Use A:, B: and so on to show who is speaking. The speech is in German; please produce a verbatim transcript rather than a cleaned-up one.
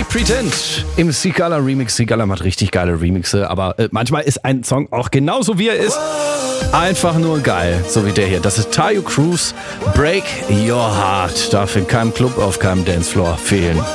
A: We Pretend im Sigala Remix. Sigala macht richtig geile Remixe, aber äh, manchmal ist ein Song auch genauso wie er ist. Einfach nur geil, so wie der hier. Das ist Tayo Cruz, Break Your Heart. Darf in keinem Club, auf keinem Dancefloor fehlen.